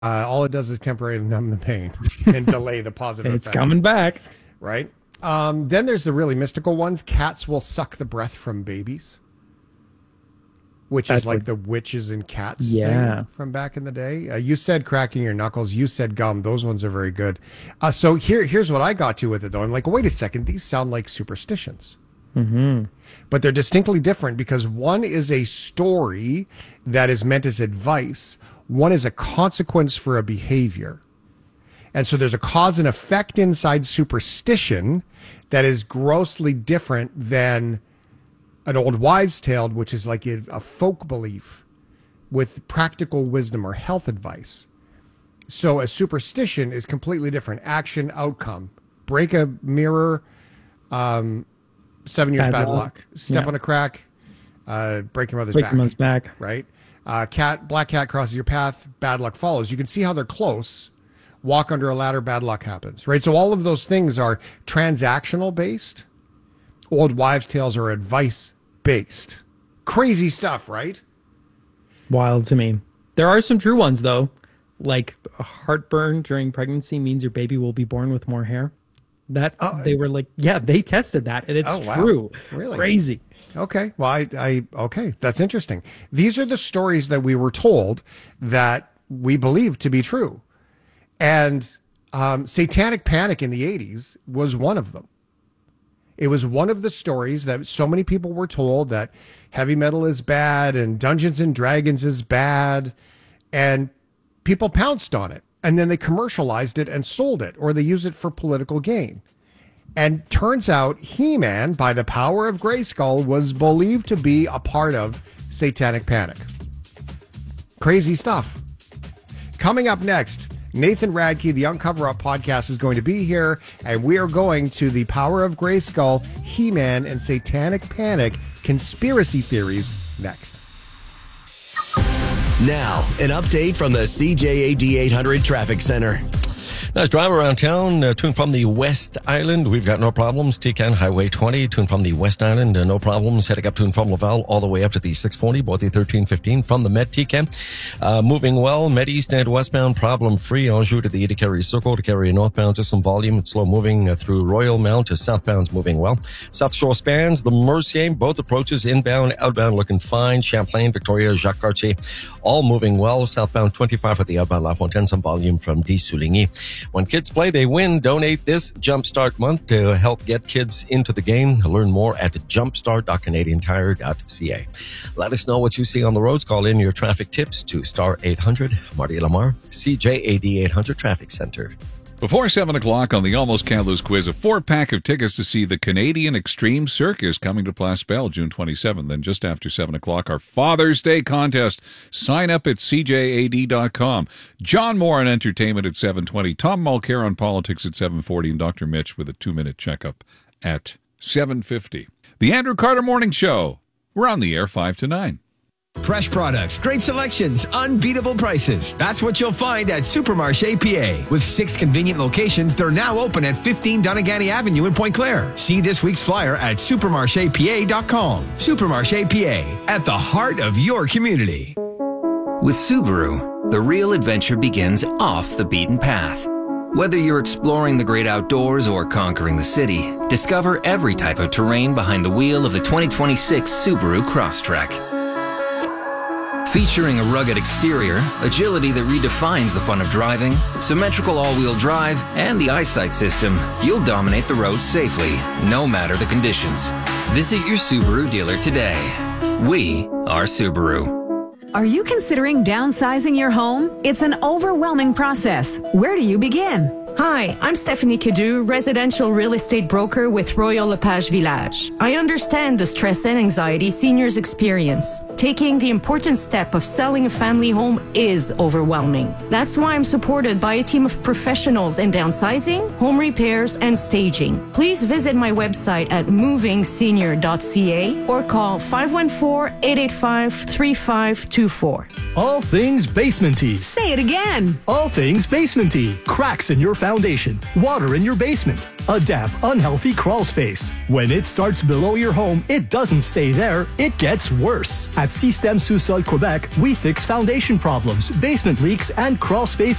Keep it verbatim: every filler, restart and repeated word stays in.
Uh, all it does is temporarily numb the pain and delay the positive It's effects. coming back. Right? Um, then there's the really mystical ones. Cats will suck the breath from babies, which That's is like what- the witches and cats Yeah. thing from back in the day. Uh, you said cracking your knuckles. You said gum. Those ones are very good. Uh, so here, here's what I got to with it, though. I'm like, wait a second. These sound like superstitions. Mm-hmm. But they're distinctly different because one is a story that is meant as advice. One is a consequence for a behavior. And so there's a cause and effect inside superstition that is grossly different than an old wives' tale, which is like a, a folk belief with practical wisdom or health advice. So a superstition is completely different. Action, outcome. Break a mirror, um, seven years bad, Bad luck. luck. Step Yeah. on a crack, uh, break your mother's Break back. your mother's back. Right? Uh, cat, black cat crosses your path, bad luck follows. You can see how they're close. Walk under a ladder, bad luck happens. Right? So all of those things are transactional based. Old wives' tales are advice based. Crazy stuff, right? Wild to me. There are some true ones, though. Like heartburn during pregnancy means your baby will be born with more hair. That Oh, they were like, yeah, they tested that, and it's Oh, wow. true. Really? Crazy. Okay. Well, I, I, okay. That's interesting. These are the stories that we were told that we believe to be true. And um, Satanic Panic in the eighties was one of them. It was one of the stories that so many people were told that heavy metal is bad and Dungeons and Dragons is bad. And people pounced on it. And then they commercialized it and sold it, or they used it for political gain. And turns out He-Man, by the power of Grayskull, was believed to be a part of Satanic Panic. Crazy stuff. Coming up next, Nathan Radke, the Uncover Up podcast, is going to be here, and we are going to the Power of Grayskull, He-Man, and Satanic Panic conspiracy theories next. Now, an update from the C J A D eight hundred Traffic Center. Nice drive around town, uh, tuned from the West Island. We've got no problems. T C A N Highway twenty, tuned from the West Island, uh, no problems. Heading up tuned from Laval all the way up to the six forty, both the thirteen fifteen from the Met T C A N. Uh, moving well, Met East and westbound, problem free. Anjou to the Itikerry Circle, to carry northbound to some volume. It's slow moving uh, through Royal Mount to southbound's moving well. South Shore spans the Mercier, both approaches inbound, outbound looking fine. Champlain, Victoria, Jacques Cartier, all moving well. Southbound twenty-five for the outbound La Fontaine, some volume from D. Souligny. When kids play, they win. Donate this Jumpstart month to help get kids into the game. Learn more at jumpstart dot canadian tire dot c a. Let us know what you see on the roads. Call in your traffic tips to star eight hundred. Marty Lamar, C J A D eight hundred Traffic Center. Before seven o'clock on the Almost Kamloops quiz, a four-pack of tickets to see the Canadian Extreme Circus coming to Place Belle June twenty-seventh. Then just after seven o'clock, our Father's Day contest. Sign up at c j a d dot com. John Moore on entertainment at seven twenty. Tom Mulcair on politics at seven forty. And Doctor Mitch with a two-minute checkup at seven fifty. The Andrew Carter Morning Show. We're on the air five to nine. Fresh products, great selections, unbeatable prices. That's what you'll find at Supermarché P A. With six convenient locations, they're now open at fifteen Doneganny Avenue in Pointe Claire. See this week's flyer at supermarché p a dot com. Supermarché P A, at the heart of your community. With Subaru, the real adventure begins off the beaten path. Whether you're exploring the great outdoors or conquering the city, discover every type of terrain behind the wheel of the twenty twenty-six Subaru Crosstrek. Featuring a rugged exterior, agility that redefines the fun of driving, symmetrical all-wheel drive, and the eyesight system, you'll dominate the roads safely, no matter the conditions. Visit your Subaru dealer today. We are Subaru. Are you considering downsizing your home? It's an overwhelming process. Where do you begin? Hi, I'm Stephanie Cadu, residential real estate broker with Royal LePage Village. I understand the stress and anxiety seniors experience. Taking the important step of selling a family home is overwhelming. That's why I'm supported by a team of professionals in downsizing, home repairs, and staging. Please visit my website at moving senior dot c a or call five one four, eight eight five, three five two four. All things basementy. Say it again. All things basementy. Cracks in your foundation. foundation, water in your basement, a damp, unhealthy crawl space. When it starts below your home, it doesn't stay there, it gets worse. At Système Sous-Sol Quebec, we fix foundation problems, basement leaks, and crawl space